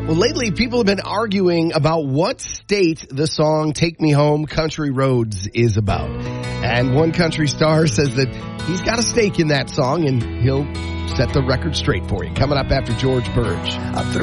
Well, lately people have been arguing about what state the song Take Me Home, Country Roads is about. And one country star says that he's got a stake in that song and he'll set the record straight for you. Coming up after George Burge.